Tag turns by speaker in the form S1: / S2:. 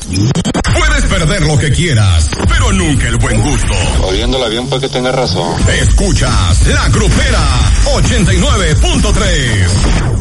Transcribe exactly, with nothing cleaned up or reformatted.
S1: Puedes perder lo que quieras, pero nunca el buen gusto.
S2: Oyéndola bien porque tenga razón.
S1: Escuchas La Grupera ochenta y nueve punto tres.